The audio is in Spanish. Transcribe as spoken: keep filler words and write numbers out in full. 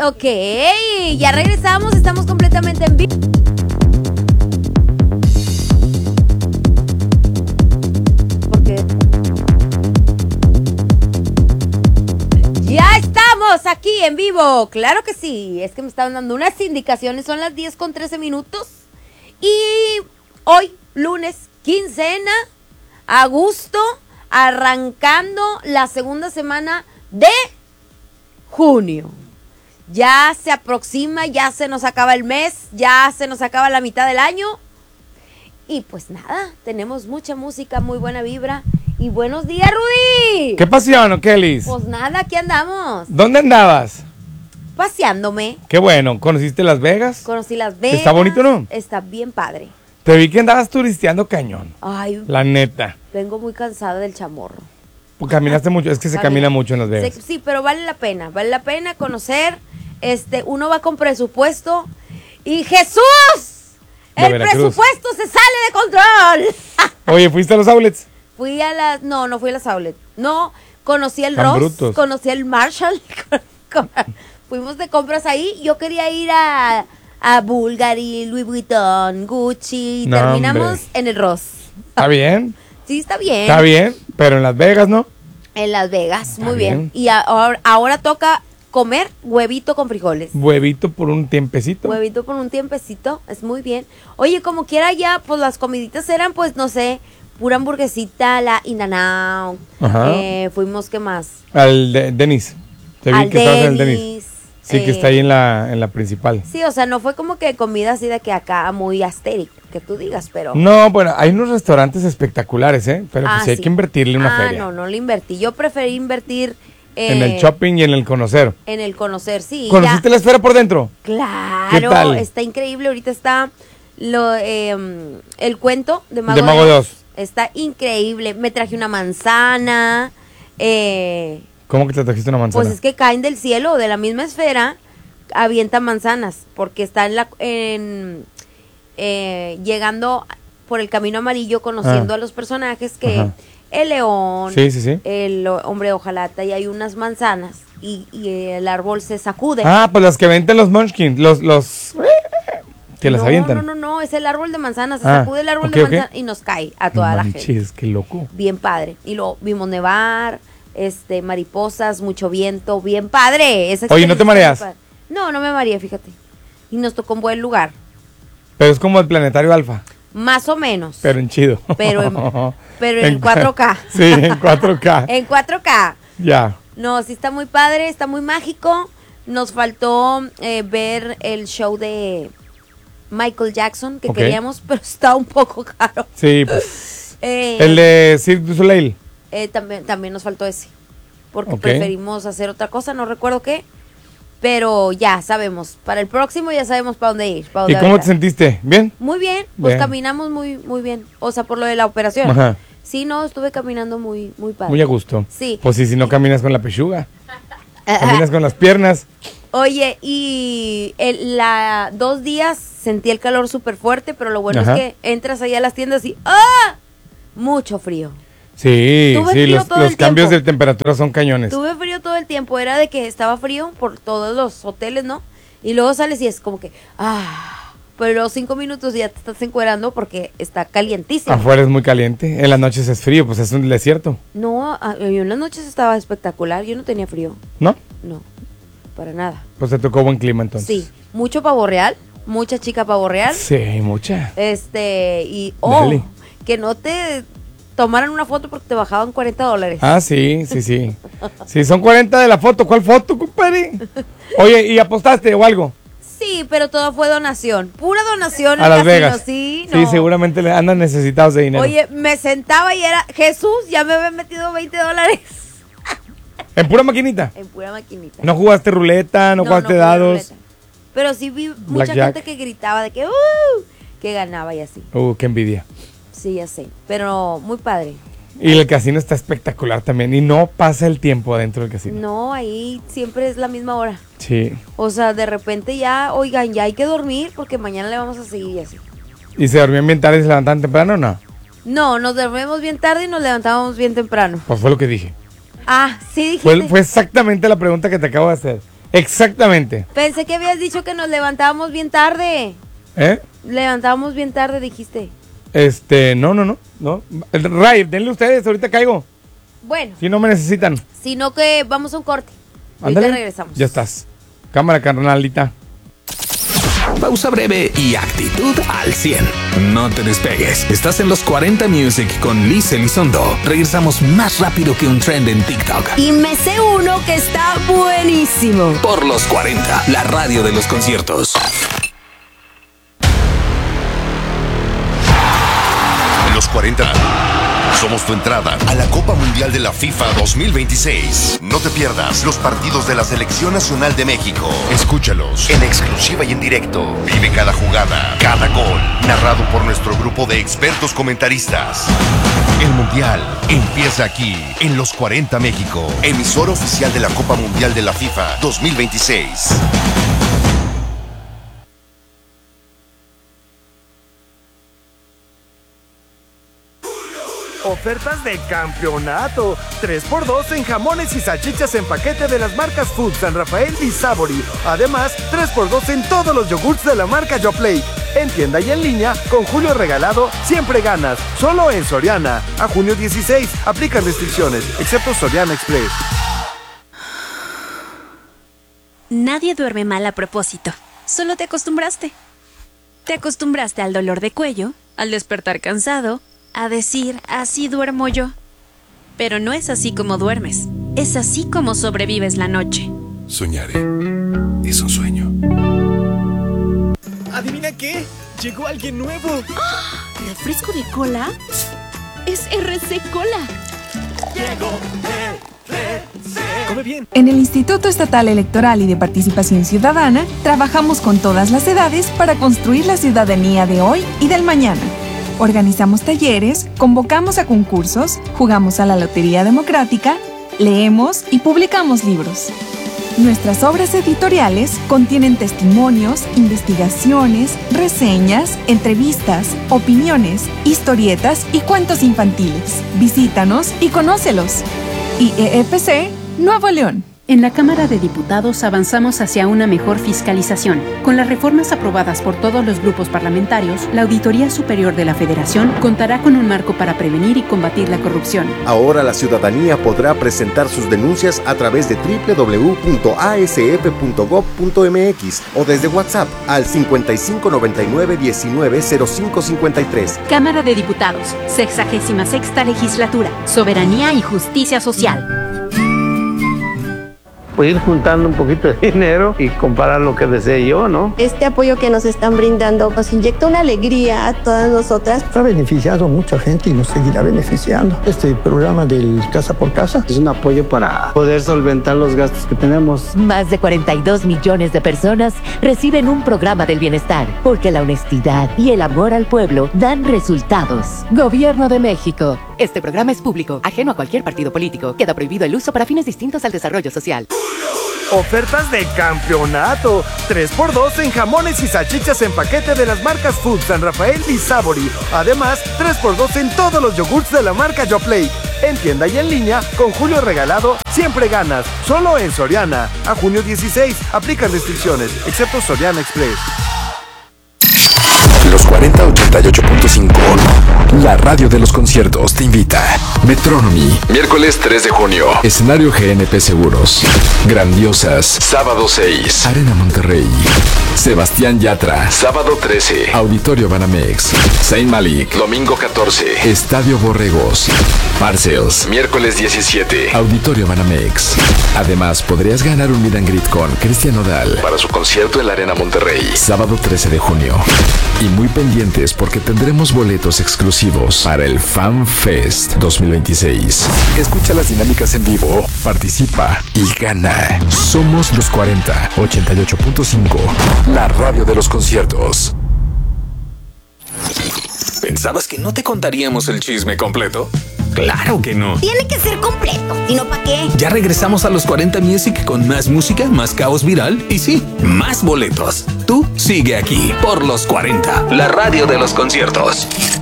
Ok, ya regresamos, estamos completamente en vivo. Porque ya estamos aquí en vivo, claro que sí, es que me estaban dando unas indicaciones, son las diez con trece minutos y hoy, lunes, quincena, a gusto, arrancando la segunda semana de junio. Ya se aproxima, ya se nos acaba el mes, ya se nos acaba la mitad del año. Y pues nada, tenemos mucha música, muy buena vibra. Y buenos días, Rudy. ¿Qué pasión, Kelis? Pues nada, aquí andamos. ¿Dónde andabas? Paseándome. Qué bueno, ¿conociste Las Vegas? Conocí Las Vegas. ¿Está bonito, no? Está bien padre. Te vi que andabas turisteando cañón. Ay, la neta. Vengo muy cansada del chamorro. Caminaste mucho, es que se Camina. camina mucho en Las Vegas. Se, sí, pero vale la pena, vale la pena conocer. Este, uno va con presupuesto y ¡Jesús! De El Veracruz. presupuesto se sale de control. Oye, ¿fuiste a los outlets? Fui a las, no, no fui a las outlets. No, conocí el Tan Ross, brutos. conocí el Marshall. Fuimos de compras ahí. Yo quería ir a, a Bulgari, Louis Vuitton, Gucci. No, terminamos hombre. en el Ross. ¿Está bien? Sí, está bien. Está bien, pero en Las Vegas, ¿no? En Las Vegas, Está muy bien. bien. Y a- ahora, ahora toca comer huevito con frijoles. Huevito por un tiempecito. Huevito por un tiempecito, es muy bien. Oye, como quiera ya, pues las comiditas eran, pues, no sé, pura hamburguesita, la In-N-Out. Ajá. Eh, fuimos, ¿qué más? Al de Denis. Te vi Al que estabas en el Denis. Denny's, Sí, que eh, está ahí en la, en la principal. Sí, o sea, no fue como que comida así de que acá muy asteric, que tú digas, pero... No, bueno, hay unos restaurantes espectaculares, ¿eh? Pero Ah, pues sí hay sí. que invertirle una ah, feria. no, no le invertí. Yo preferí invertir... eh, En el shopping y en el conocer. En el conocer, sí. ¿Conociste ya. la esfera por dentro? Claro, ¿Qué tal? está increíble. Ahorita está lo, eh, el cuento de Mago, De Mago de de Oz. Oz. Está increíble. Me traje una manzana. Eh, ¿Cómo que te trajiste una manzana? pues es que caen del cielo, de la misma esfera, avientan manzanas. Porque está en la, en, eh, llegando por el camino amarillo, conociendo Ah. a los personajes que Ajá. el león, Sí, sí, sí. el hombre hojalata, y hay unas manzanas. Y, y el árbol se sacude. Ah, pues las que venden los munchkins, los, los... que las no, avientan. No, no, no, es el árbol de manzanas, se Ah, sacude el árbol ok, de ok. manzanas y nos cae a toda la gente. Manches, qué loco. Bien padre. Y lo vimos nevar, este, mariposas, mucho viento, bien padre. Esa Oye, ¿no te experiencia mareas? está muy padre. No, no me mareé, fíjate. Y nos tocó un buen lugar. Pero es como el planetario alfa, Más o menos. pero en chido. Pero en- pero en cuatro K. Sí, en cuatro K. En cuatro K. Ya. No, sí está muy padre, está muy mágico. Nos faltó eh, ver el show de Michael Jackson que Ok. queríamos, pero está un poco caro. Sí, pues. Eh, El de Cirque du Soleil. eh, también, también nos faltó ese. Porque Ok. preferimos hacer otra cosa, no recuerdo qué. Pero ya sabemos. Para el próximo ya sabemos para dónde ir. pa' ¿Y dónde cómo te aventar. sentiste? ¿Bien? Muy bien, pues Bien. caminamos muy muy bien. O sea, por lo de la operación. Ajá. Sí, no, estuve caminando muy, muy padre. Muy a gusto. Sí. Pues sí, si no caminas con la pechuga, caminas con las piernas. Oye, y el, la dos días sentí el calor súper fuerte, pero lo bueno Ajá. es que entras allá a las tiendas y ¡ah! Mucho frío. Sí, Tuve sí, frío los, todo los el cambios tiempo. de temperatura son cañones. Tuve frío todo el tiempo, era de que estaba frío por todos los hoteles, ¿no? Y luego sales y es como que ¡ah! Pero los cinco minutos ya te estás encuerando porque está calientísimo. Afuera es muy caliente, en las noches es frío, pues es un desierto, No, a- yo en las noches estaba espectacular, yo no tenía frío, ¿no? no, para nada. Pues te tocó buen clima entonces. Sí, mucho pavo real, mucha chica pavo real. Sí, mucha. Este, y oh, Dale. que no te tomaran una foto porque te bajaban cuarenta dólares. Ah, sí, sí, sí. Sí, son cuarenta de la foto. ¿Cuál foto, compadre? Oye, ¿y apostaste o algo? Sí, pero todo fue donación, pura donación A al Las casino, Vegas. sí, Sí, no. seguramente le andan necesitados de dinero. Oye, me sentaba y era, Jesús, ya me habían metido veinte dólares ¿En pura maquinita? en pura maquinita. ¿No jugaste ruleta? ¿No, jugaste jugué dados? ruleta. Pero sí vi mucha Blackjack. gente que gritaba de que, uh, que ganaba y así. Uh, qué envidia. Sí, ya sé, pero muy padre. Y el casino está espectacular también. Y no pasa el tiempo adentro del casino. No, ahí siempre es la misma hora. Sí. O sea, de repente ya, oigan, ya hay que dormir porque mañana le vamos a seguir y así. ¿Y se dormían bien tarde y se levantaban temprano o no? No, nos dormimos bien tarde y nos levantábamos bien temprano. Pues fue lo que dije. Ah, sí dijiste. Fue, fue exactamente la pregunta que te acabo de hacer. Exactamente. Pensé que habías dicho que nos levantábamos bien tarde. ¿Eh? Levantábamos bien tarde, dijiste. Este, no, no, no, no. Ray, denle ustedes, ahorita caigo. Bueno. Si no me necesitan. Sino que vamos a un corte. Ándale. Ahorita regresamos. Ya estás. Cámara, carnalita. Pausa breve y actitud al cien. No te despegues. Estás en los cuarenta Music con Liz Elizondo. Regresamos más rápido que un trend en TikTok. Y me sé uno que está buenísimo. Por los cuarenta, la radio de los conciertos. En los cuarenta somos tu entrada a la Copa Mundial de la FIFA dos mil veintiséis. No te pierdas los partidos de la Selección Nacional de México. Escúchalos en exclusiva y en directo. Vive cada jugada, cada gol, narrado por nuestro grupo de expertos comentaristas. El Mundial empieza aquí, en los cuarenta México, emisora oficial de la Copa Mundial de la FIFA dos mil veintiséis. Ofertas de campeonato. tres por dos en jamones y salchichas en paquete de las marcas Food, San Rafael y Sabori. Además, tres por dos en todos los yogurts de la marca Yoplait. En tienda y en línea, con Julio Regalado, siempre ganas. Solo en Soriana. A junio dieciséis. Aplican restricciones, excepto Soriana Express. Nadie duerme mal a propósito. Solo te acostumbraste. Te acostumbraste al dolor de cuello, al despertar cansado, a decir, así duermo yo. Pero no es así como duermes. Es así como sobrevives la noche. Soñaré. Es un sueño. ¿Adivina qué? Llegó alguien nuevo. ¡Oh! ¿Refresco de cola? Es R C Cola. Llegó R C. Come bien. En el Instituto Estatal Electoral y de Participación Ciudadana, trabajamos con todas las edades para construir la ciudadanía de hoy y del mañana. Organizamos talleres, convocamos a concursos, jugamos a la Lotería Democrática, leemos y publicamos libros. Nuestras obras editoriales contienen testimonios, investigaciones, reseñas, entrevistas, opiniones, historietas y cuentos infantiles. Visítanos y conócelos. I E F C, Nuevo León. En la Cámara de Diputados avanzamos hacia una mejor fiscalización. Con las reformas aprobadas por todos los grupos parlamentarios, la Auditoría Superior de la Federación contará con un marco para prevenir y combatir la corrupción. Ahora la ciudadanía podrá presentar sus denuncias a través de doble u doble u doble u punto a s f punto gob punto m x o desde WhatsApp al cincuenta y cinco noventa y nueve diecinueve cero cinco cincuenta y tres. Cámara de Diputados, sexagésima sexta legislatura, soberanía y justicia social. Pues ir juntando un poquito de dinero y comparar lo que desee yo, ¿no? Este apoyo que nos están brindando nos inyecta una alegría a todas nosotras. Ha beneficiado a mucha gente y nos seguirá beneficiando. Este programa del Casa por Casa es un apoyo para poder solventar los gastos que tenemos. Más de cuarenta y dos millones de personas reciben un programa del bienestar, porque la honestidad y el amor al pueblo dan resultados. Gobierno de México. Este programa es público, ajeno a cualquier partido político. Queda prohibido el uso para fines distintos al desarrollo social. Ofertas de campeonato. tres por dos en jamones y salchichas en paquete de las marcas Food, San Rafael y Sabori. Además, tres por dos en todos los yogurts de la marca Yoplait. En tienda y en línea, con Julio Regalado, siempre ganas. Solo en Soriana. A junio dieciséis. Aplican restricciones, excepto Soriana Express. Los cuarenta ochenta y ocho punto cinco, la radio de los conciertos te invita. Metronomy, miércoles tres de junio, escenario G N P Seguros. Grandiosas, sábado seis, Arena Monterrey. Sebastián Yatra, sábado trece, Auditorio Banamex. Zayn Malik, domingo catorce, Estadio Borregos. Parcels, miércoles diecisiete, Auditorio Banamex. Además, podrías ganar un meet and greet con Cristian Nodal para su concierto en la Arena Monterrey, sábado trece de junio. Y muy pendientes porque tendremos boletos exclusivos para el Fan Fest dos mil veintiséis. Escucha las dinámicas en vivo, participa y gana. Somos los cuarenta ochenta y ocho punto cinco, la radio de los conciertos. ¿Pensabas que no te contaríamos el chisme completo? ¡Claro que no! Tiene que ser completo, si no, ¿para qué? Ya regresamos a los cuarenta Music con más música, más caos viral y sí, más boletos. Tú sigue aquí por los cuarenta, la radio de los conciertos.